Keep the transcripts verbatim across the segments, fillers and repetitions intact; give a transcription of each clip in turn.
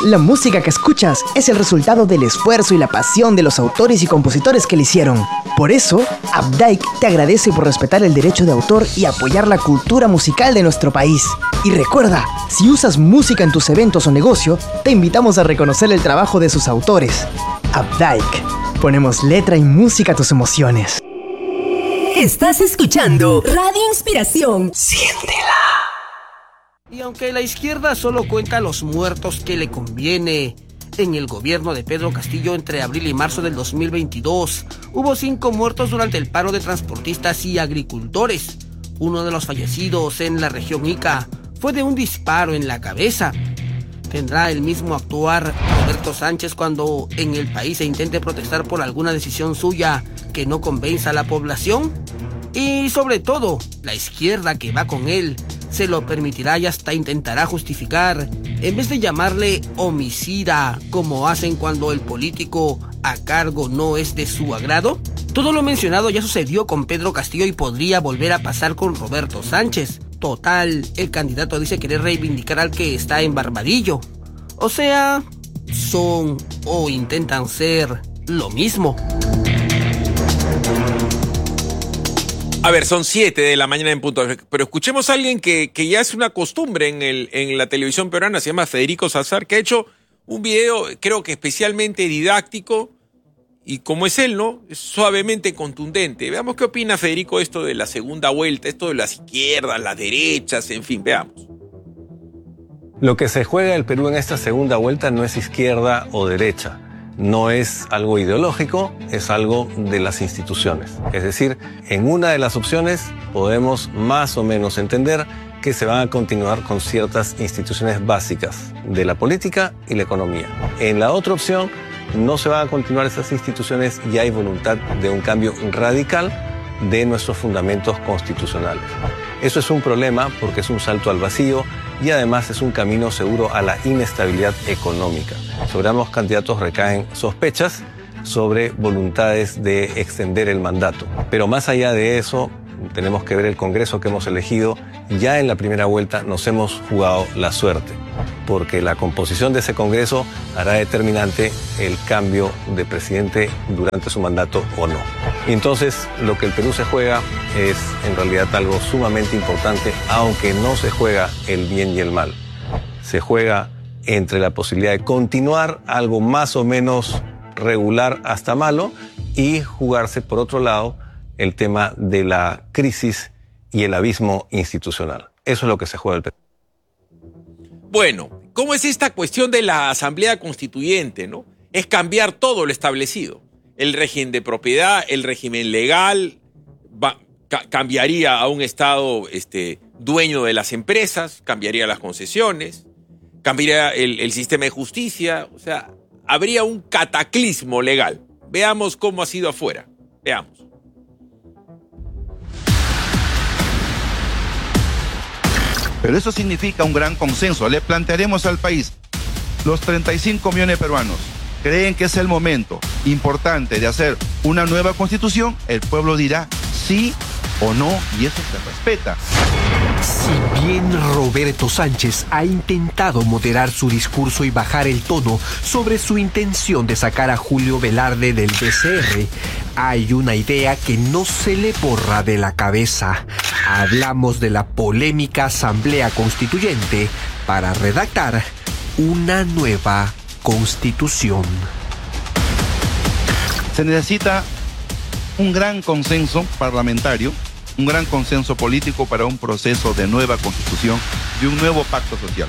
La música que escuchas es el resultado del esfuerzo y la pasión de los autores y compositores que la hicieron. Por eso, Updike te agradece por respetar el derecho de autor y apoyar la cultura musical de nuestro país. Y recuerda, si usas música en tus eventos o negocio, te invitamos a reconocer el trabajo de sus autores. Updike. Ponemos letra y música a tus emociones. Estás escuchando Radio Inspiración. Siéntela. Y aunque la izquierda solo cuenta los muertos que le conviene, en el gobierno de Pedro Castillo entre abril y marzo del dos mil veintidós hubo cinco muertos durante el paro de transportistas y agricultores. Uno de los fallecidos en la región Ica fue de un disparo en la cabeza. ¿Tendrá el mismo actuar Roberto Sánchez cuando en el país se intente protestar por alguna decisión suya que no convenza a la población? Y sobre todo, la izquierda que va con él se lo permitirá y hasta intentará justificar, en vez de llamarle homicida, como hacen cuando el político a cargo no es de su agrado. Todo lo mencionado ya sucedió con Pedro Castillo y podría volver a pasar con Roberto Sánchez. Total, el candidato dice querer reivindicar al que está en Barbadillo. O sea, son o intentan ser lo mismo. A ver, son siete de la mañana en punto, pero escuchemos a alguien que, que ya es una costumbre en, el, en la televisión peruana, se llama Federico Salazar, que ha hecho un video, creo que especialmente didáctico, y como es él, ¿no? Es suavemente contundente. Veamos qué opina Federico esto de la segunda vuelta, esto de las izquierdas, las derechas, en fin, veamos. Lo que se juega el Perú en esta segunda vuelta no es izquierda o derecha. No es algo ideológico, es algo de las instituciones. Es decir, en una de las opciones podemos más o menos entender que se van a continuar con ciertas instituciones básicas de la política y la economía. En la otra opción no se van a continuar esas instituciones y hay voluntad de un cambio radical de nuestros fundamentos constitucionales. Eso es un problema porque es un salto al vacío y además es un camino seguro a la inestabilidad económica. Sobre ambos candidatos recaen sospechas sobre voluntades de extender el mandato. Pero más allá de eso, tenemos que ver el Congreso que hemos elegido. Ya en la primera vuelta nos hemos jugado la suerte, porque la composición de ese Congreso hará determinante el cambio de presidente durante su mandato o no. Y entonces, lo que el Perú se juega es en realidad algo sumamente importante, aunque no se juega el bien y el mal. Se juega entre la posibilidad de continuar algo más o menos regular hasta malo y jugarse, por otro lado, el tema de la crisis y el abismo institucional. Eso es lo que se juega el Perú. Bueno, ¿cómo es esta cuestión de la Asamblea Constituyente, no? Es cambiar todo lo establecido. El régimen de propiedad, el régimen legal, va, ca cambiaría a un Estado este, dueño de las empresas, cambiaría las concesiones, cambiaría el, el sistema de justicia, o sea, habría un cataclismo legal. Veamos cómo ha sido afuera. Veamos. Pero eso significa un gran consenso. Le plantearemos al país, los treinta y cinco millones de peruanos creen que es el momento importante de hacer una nueva constitución, el pueblo dirá sí o no, y eso se respeta. Si bien Roberto Sánchez ha intentado moderar su discurso y bajar el tono sobre su intención de sacar a Julio Velarde del P C R, hay una idea que no se le borra de la cabeza. Hablamos de la polémica Asamblea Constituyente para redactar una nueva constitución. Se necesita un gran consenso parlamentario, un gran consenso político para un proceso de nueva constitución y un nuevo pacto social.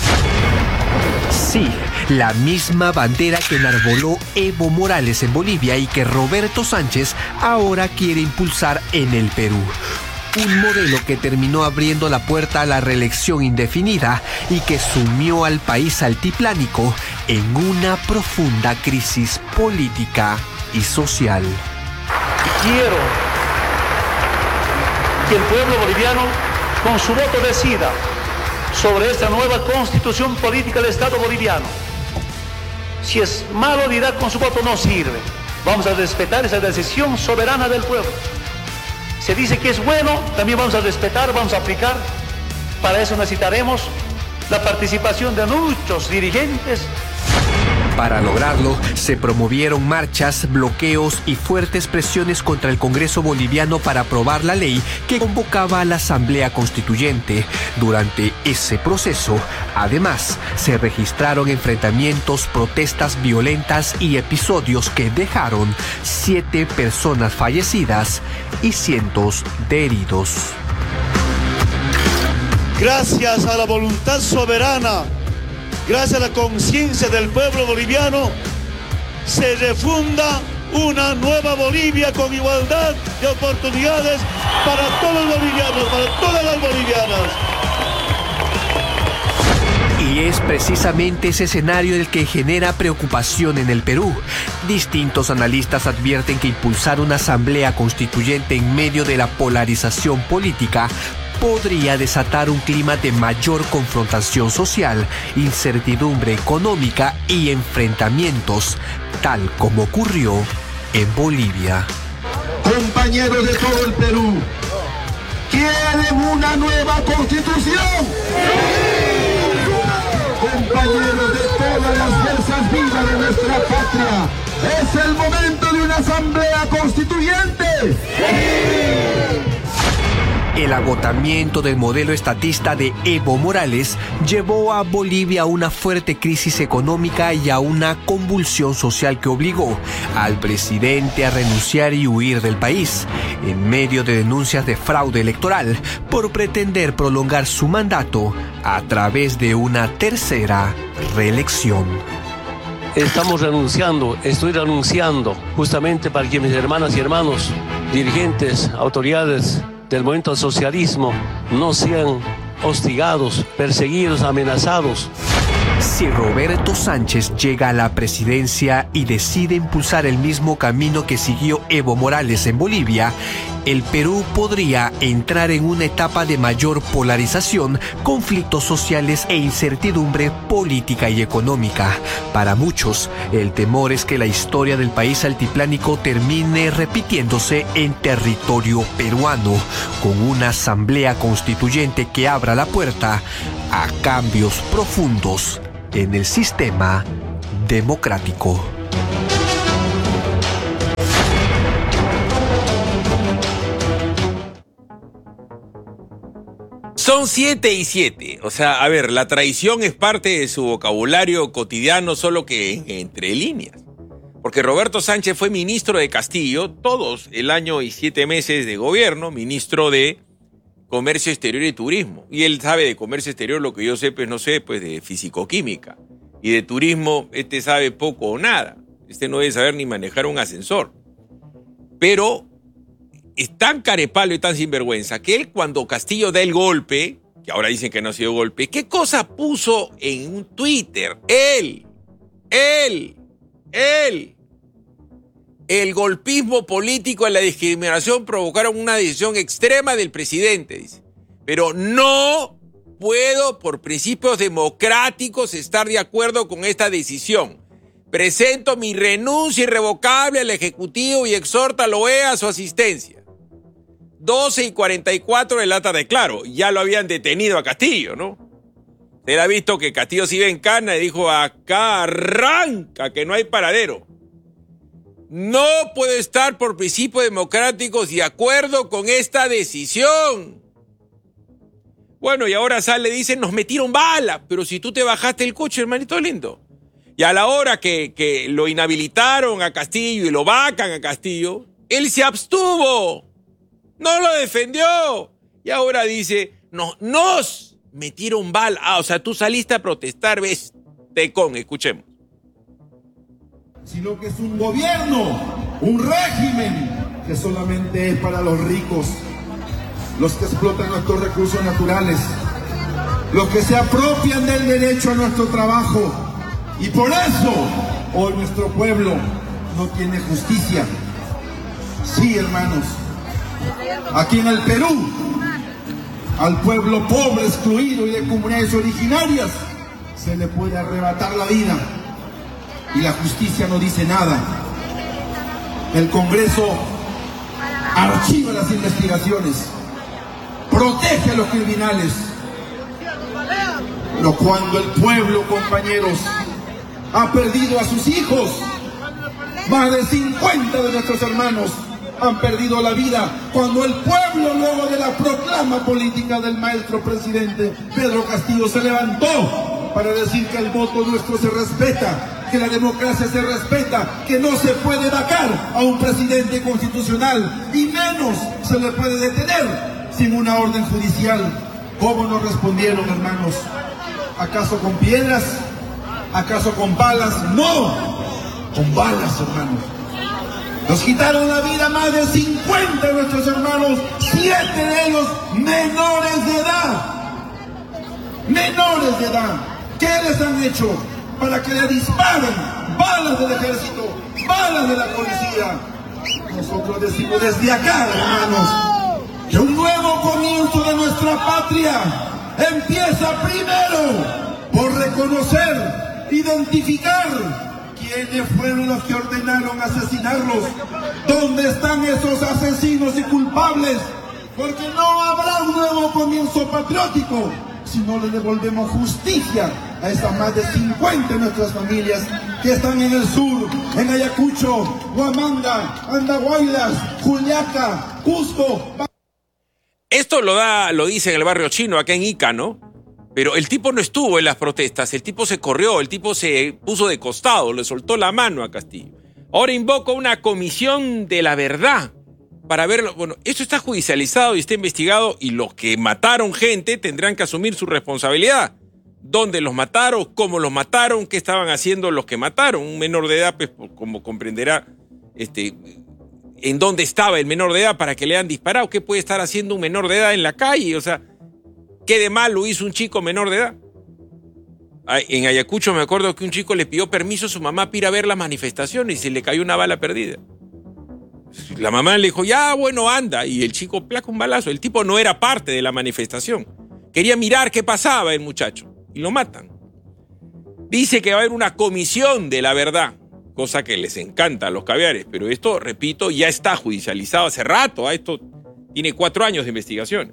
Sí, la misma bandera que enarboló Evo Morales en Bolivia y que Roberto Sánchez ahora quiere impulsar en el Perú. Un modelo que terminó abriendo la puerta a la reelección indefinida y que sumió al país altiplánico en una profunda crisis política y social. Quiero que el pueblo boliviano con su voto decida sobre esta nueva constitución política del Estado boliviano. Si es malo, dirá con su voto no sirve. Vamos a respetar esa decisión soberana del pueblo. Se dice que es bueno, también vamos a respetar, vamos a aplicar. Para eso necesitaremos la participación de muchos dirigentes. Para lograrlo, se promovieron marchas, bloqueos y fuertes presiones contra el Congreso boliviano para aprobar la ley que convocaba a la Asamblea Constituyente. Durante ese proceso, además, se registraron enfrentamientos, protestas violentas y episodios que dejaron siete personas fallecidas y cientos de heridos. Gracias a la voluntad soberana, gracias a la conciencia del pueblo boliviano, se refunda una nueva Bolivia con igualdad de oportunidades para todos los bolivianos, para todas las bolivianas. Y es precisamente ese escenario el que genera preocupación en el Perú. Distintos analistas advierten que impulsar una asamblea constituyente en medio de la polarización política podría desatar un clima de mayor confrontación social, incertidumbre económica y enfrentamientos, tal como ocurrió en Bolivia. Compañeros de todo el Perú, ¿quieren una nueva constitución? Compañeros de todas las fuerzas vivas de nuestra patria, ¿es el momento de una asamblea constituyente? El agotamiento del modelo estatista de Evo Morales llevó a Bolivia a una fuerte crisis económica y a una convulsión social que obligó al presidente a renunciar y huir del país, en medio de denuncias de fraude electoral por pretender prolongar su mandato a través de una tercera reelección. Estamos renunciando, estoy renunciando justamente para que mis hermanas y hermanos, dirigentes, autoridades del movimiento al socialismo no sean hostigados, perseguidos, amenazados. Si Roberto Sánchez llega a la presidencia y decide impulsar el mismo camino que siguió Evo Morales en Bolivia, el Perú podría entrar en una etapa de mayor polarización, conflictos sociales e incertidumbre política y económica. Para muchos, el temor es que la historia del país altiplánico termine repitiéndose en territorio peruano, con una asamblea constituyente que abra la puerta a cambios profundos en el sistema democrático. Son siete y siete. O sea, a ver, la traición es parte de su vocabulario cotidiano, solo que entre líneas. Porque Roberto Sánchez fue ministro de Castillo, todos el año y siete meses de gobierno, ministro de Comercio Exterior y Turismo. Y él sabe de comercio exterior lo que yo sé, pues no sé, pues de fisicoquímica. Y de turismo, este sabe poco o nada. Este no debe saber ni manejar un ascensor. Pero es tan carepalo y tan sinvergüenza que él, cuando Castillo da el golpe, que ahora dicen que no ha sido golpe, ¿qué cosa puso en un Twitter? Él, él, él. El golpismo político y la discriminación provocaron una decisión extrema del presidente, dice. Pero no puedo, por principios democráticos, estar de acuerdo con esta decisión. Presento mi renuncia irrevocable al Ejecutivo y exhorta a la O E A a su asistencia. doce y cuarenta y cuatro de la tarde, claro, ya lo habían detenido a Castillo, ¿no? Él ha visto que Castillo se iba en cana y dijo, acá arranca, que no hay paradero. No puedo estar por principios democráticos de acuerdo con esta decisión. Bueno, y ahora sale, dicen, nos metieron bala, pero si tú te bajaste el coche, hermanito lindo. Y a la hora que, que lo inhabilitaron a Castillo y lo vacan a Castillo, él se abstuvo. No lo defendió. Y ahora dice, no, nos metieron bala. Ah, o sea, tú saliste a protestar, ves, tecón, escuchemos. Sino que es un gobierno, un régimen que solamente es para los ricos, los que explotan nuestros recursos naturales, los que se apropian del derecho a nuestro trabajo. Y por eso hoy nuestro pueblo no tiene justicia. Sí, hermanos, aquí en el Perú, al pueblo pobre, excluido y de comunidades originarias, se le puede arrebatar la vida. Y la justicia no dice nada. El Congreso archiva las investigaciones, protege a los criminales. Pero cuando el pueblo, compañeros, ha perdido a sus hijos, más de cincuenta de nuestros hermanos han perdido la vida, cuando el pueblo, luego de la proclama política del maestro presidente Pedro Castillo, se levantó para decir que el voto nuestro se respeta, que la democracia se respeta, que no se puede vacar a un presidente constitucional y menos se le puede detener sin una orden judicial. ¿Cómo nos respondieron, hermanos? ¿Acaso con piedras? ¿Acaso con balas? No, con balas, hermanos. Nos quitaron la vida más de cincuenta de nuestros hermanos, siete de ellos menores de edad. Menores de edad. ¿Qué les han hecho para que le disparen balas del ejército, balas de la policía? Nosotros decimos desde acá, hermanos, que un nuevo comienzo de nuestra patria empieza primero por reconocer, identificar quiénes fueron los que ordenaron asesinarlos, dónde están esos asesinos y culpables, porque no habrá un nuevo comienzo patriótico si no le devolvemos justicia a esas más de cincuenta de nuestras familias que están en el sur, en Ayacucho, Huamanga, Andahuaylas, Juliaca, Cusco. Esto lo da, lo dice en el barrio chino, acá en Ica, ¿no? Pero el tipo no estuvo en las protestas, el tipo se corrió, el tipo se puso de costado, le soltó la mano a Castillo. Ahora invoca una comisión de la verdad para verlo. Bueno, esto está judicializado y está investigado y los que mataron gente tendrán que asumir su responsabilidad. ¿Dónde los mataron? ¿Cómo los mataron? ¿Qué estaban haciendo los que mataron? Un menor de edad, pues, como comprenderá, este, ¿en dónde estaba el menor de edad para que le hayan disparado? ¿Qué puede estar haciendo un menor de edad en la calle? O sea, ¿qué de malo hizo un chico menor de edad? En Ayacucho me acuerdo que un chico le pidió permiso a su mamá para ir a ver las manifestaciones y se le cayó una bala perdida. La mamá le dijo, ya, bueno, anda. Y el chico placa un balazo. El tipo no era parte de la manifestación. Quería mirar qué pasaba el muchacho. Y lo matan. Dice que va a haber una comisión de la verdad, cosa que les encanta a los caviares. Pero esto, repito, ya está judicializado hace rato. ¿eh? Esto tiene cuatro años de investigación.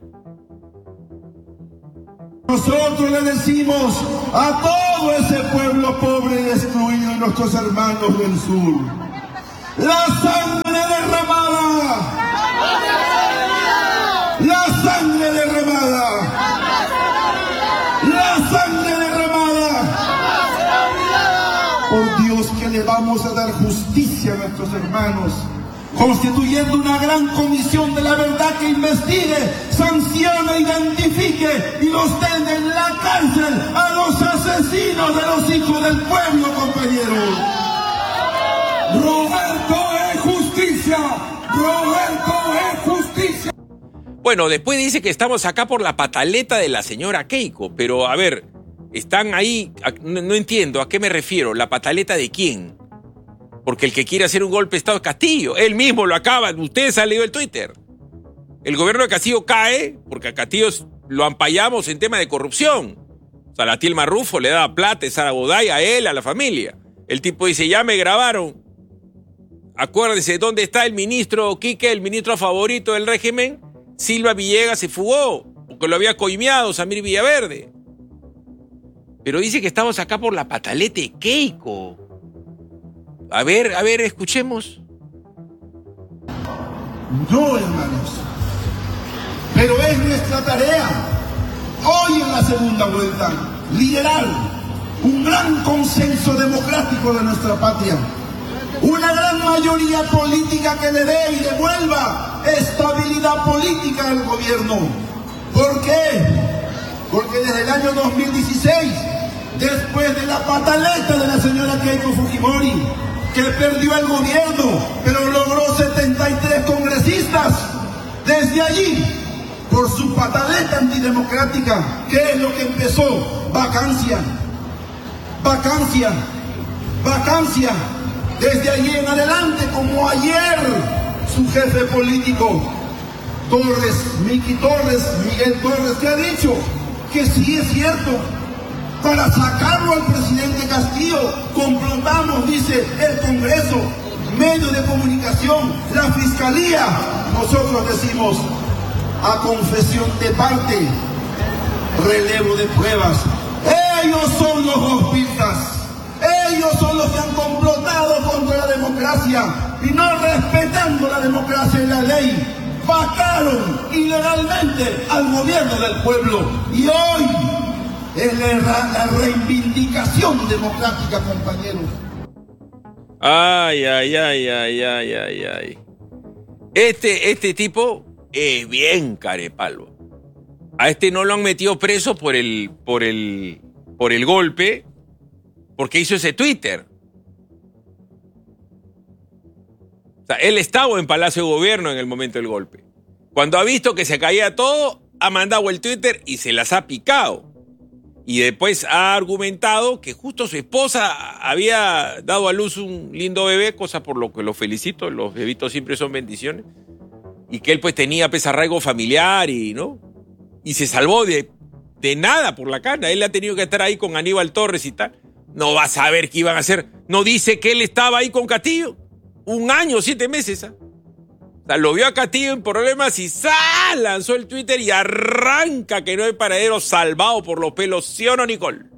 Nosotros le decimos a todo ese pueblo pobre y excluido de nuestros hermanos del sur: la sangre derramada, la sangre derramada, la sangre derramada. Por Dios que le vamos a dar justicia a nuestros hermanos, constituyendo una gran comisión de la verdad que investigue, sancione, identifique y los tenga en la cárcel a los asesinos de los hijos del pueblo, compañeros. Roberto es justicia, Roberto es justicia. Bueno, después dice que estamos acá por la pataleta de la señora Keiko, pero a ver, están ahí, no, no entiendo, ¿a qué me refiero? ¿La pataleta de quién? Porque el que quiere hacer un golpe de Estado es Castillo. Él mismo lo acaba. Ustedes han leído el Twitter. El gobierno de Castillo cae porque a Castillo lo ampallamos en tema de corrupción. Salatiel Marrufo le daba plata a Sara Goday, a él, a la familia. El tipo dice, ya me grabaron. Acuérdense, ¿dónde está el ministro Quique, el ministro favorito del régimen? Silva Villegas se fugó porque lo había coimeado Samir Villaverde. Pero dice que estamos acá por la pataleta de Keiko. A ver, a ver, escuchemos. No, hermanos. Pero es nuestra tarea, hoy en la segunda vuelta, liderar un gran consenso democrático de nuestra patria. Una gran mayoría política que le dé y devuelva estabilidad política al gobierno. ¿Por qué? Porque desde el año dos mil dieciséis, después de la pataleta de la señora Keiko Fujimori, que perdió el gobierno, pero logró setenta y tres congresistas. Desde allí, por su pataleta antidemocrática, ¿qué es lo que empezó? Vacancia, vacancia, vacancia. Desde allí en adelante, como ayer, su jefe político, Torres, Miki Torres, Miguel Torres, que ha dicho que sí es cierto, para sacarlo al presidente Castillo, complotamos, dice el Congreso, medios de comunicación, la Fiscalía. Nosotros decimos, a confesión de parte, relevo de pruebas. Ellos son los golpistas. Ellos son los que han complotado contra la democracia y no respetando la democracia y la ley. Vacaron ilegalmente al gobierno del pueblo y hoy es la, la reivindicación democrática, compañeros. Ay, ay, ay, ay, ay, ay, ay. Este, este tipo es bien carepalo. A este no lo han metido preso por el, por el, por el golpe, porque hizo ese Twitter. O sea, él estaba en Palacio de Gobierno en el momento del golpe. Cuando ha visto que se caía todo, ha mandado el Twitter y se las ha picado. Y después ha argumentado que justo su esposa había dado a luz un lindo bebé, cosa por lo que lo felicito, los bebitos siempre son bendiciones. Y que él pues tenía pesarraigo familiar y, ¿no? Y se salvó de, de nada por la cana. Él ha tenido que estar ahí con Aníbal Torres y tal. No va a saber qué iban a hacer. No dice que él estaba ahí con Castillo. Un año, siete meses. ¿eh? O sea, lo vio a Castillo en problemas y ¡zah! Lanzó el Twitter y arranca que no hay paradero, salvado por los pelos. ¿Sí o no, Nicole?